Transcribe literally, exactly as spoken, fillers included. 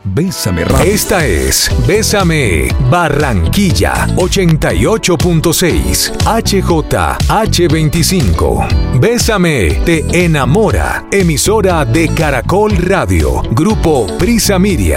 Bésame Radio. Esta es Bésame Barranquilla ochenta y ocho punto seis H J H veinticinco. Bésame te enamora. Emisora de Caracol Radio. Grupo Prisa Media.